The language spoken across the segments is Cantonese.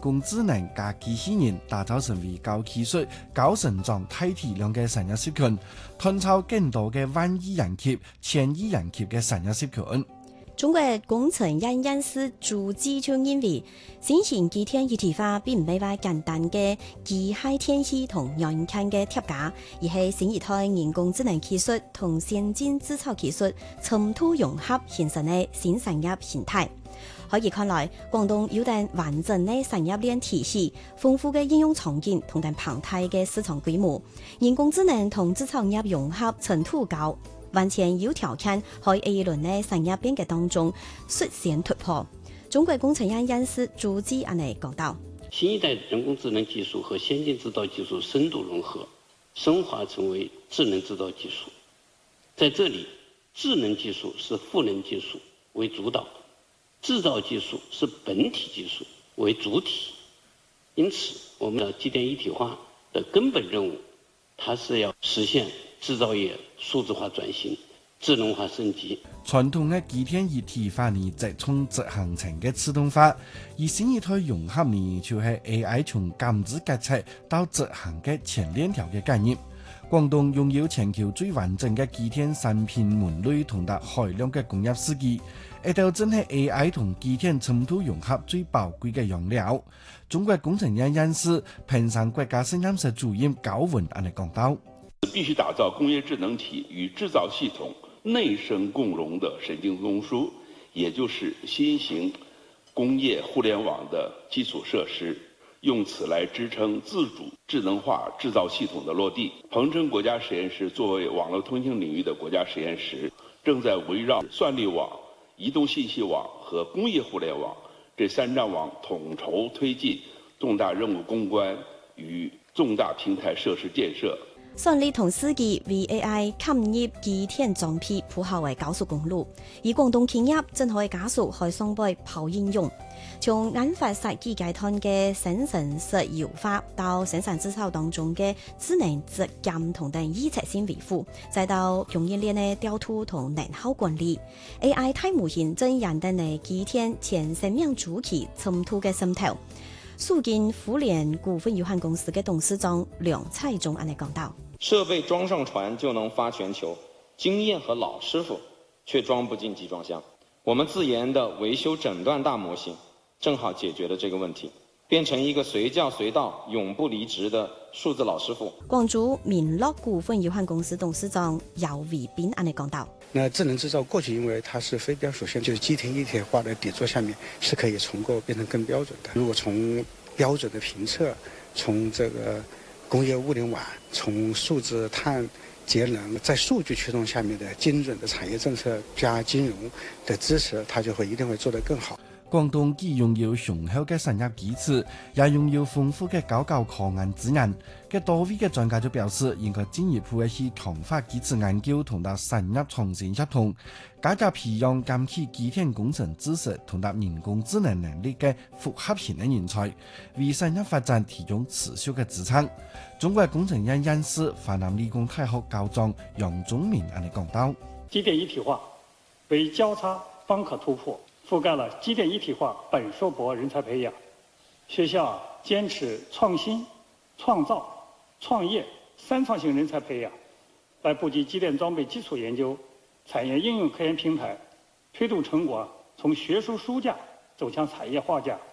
工智能加機器人打造成為高技術、高成長、大體量嘅產業社群，創造更多嘅萬億人級、千億人級嘅產業社群。 中國工程院院士朱志昌認為，新型機電一體化並唔係話簡單嘅機械天線同軟件嘅貼架，而係新一代人工智能技術同先進製造技術深度融合形成嘅新產業形態。可以看來，廣東有等完整嘅產業鏈體系、豐富嘅應用場景同等龐大嘅市場規模，人工智能同製造業融合程度高。完全有條件喺一輪嘅產業變革當中率先突破。中國工程院院士朱志安尼講到： 新一代人工智能技術和先進製造技術深度融合，升華成為智能製造技術。在這裡，智能技術是賦能技術為主導，製造技術是本體技術為主體。因此，我們的機電一體化的根本任務，它是要實現製造業數字化轉型、智能化升級。 傳統嘅機電一體化呢，即從執行層嘅自動化，而新一代融合呢，就係 AI 從感知決策到執行嘅全鏈條嘅概念。廣東擁有全球最完整嘅機電產品門類同埋海量嘅工業司機，呢度真係 AI 同機電深度融合最寶貴嘅養料。中國工程院院士、平山國家實驗室主任高文安尼講到： 必須打造工業智能體與製造系統內生共融的神經中樞，也就是新型工業互聯網的基礎設施，用此來支撐自主智能化製造系統的落地。鵬程國家實驗室作為網絡通信領域的國家實驗室，正在圍繞算力網、移動信息網和工業互聯網這三張網統籌推進重大任務攻關與重大平台設施建設。 算力同司機為 AI 嵌入機電裝備鋪好為高速公路，而廣東企業正可以加速開上背跑應用，從研發設計階段嘅生產式優化到生產製造當中嘅智能質檢同等預測性維護，再到供應鏈嘅調度同能耗管理 ，AI 大模型正引導嘅機電全生命周期深度嘅滲透。數金互聯股份有限公司嘅董事長梁彩忠安尼講到： 設備裝上船就能發全球，經驗和老師傅卻裝不進集裝箱。我們自研的維修診斷大模型，正好解決了這個問題，變成一個隨叫隨到、永不離職的數字老師傅。 廣州民樂股份有限公司董事長姚偉斌安尼講到： 那智能製造過去因為它是非標屬性，就是機電一體化的底座下面是可以重構變成更標準的。如果從標準的評測，從這個工業物聯網，從數字碳節能，在數據驅動下面的精準的產業政策加金融的支持，它就會一定會做得更好。 廣東既擁有雄厚嘅產業基礎，也擁有豐富嘅高教科研資源。嘅多位嘅專家就表示，應該進一步去強化基礎研究同埋產業創新協同，加強培養兼具機電工程知識同埋人工智能能力嘅複合型嘅人才，為產業發展提供持續嘅支撐。中國工程院院士、華南理工大學校長楊忠明安尼講到： 機電一體化為交叉方可突破，覆蓋了機電一體化本碩博人才培養。學校堅持創新、創造、創業三創型人才培養，來布局機電裝備基礎研究、產業應用科研平台，推動成果從學術書架走向產業化架。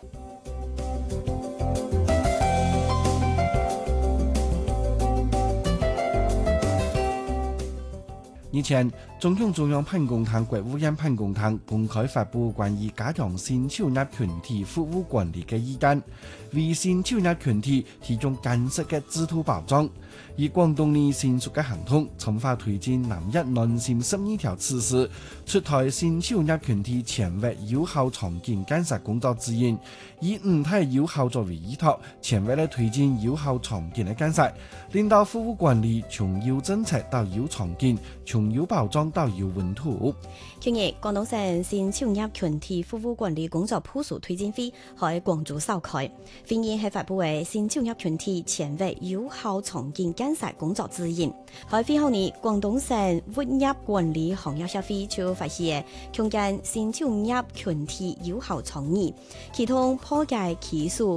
日前，中共中央辦公廳、國務院辦公廳公開發布關於加強新產業群體服務管理嘅意見，為新產業群體提供堅實嘅制度保障。而廣東呢成熟嘅行動，深化推進南一南線12條措施，出台新產業群體前域有效場景監察工作指引，以5大有效作為依託，前域咧推進有效場景嘅監察，領導服務管理從有政策到有場景，從有保障到有穩妥。 近日，廣東省新產業群體服務管理工作部署推進會喺廣州召開，會議係發布為新產業群體前域有效場景監察工作指引。喺會後呢，廣東省物業管理行業協會就發現，強化新產業群體有效倡議，其中破解技術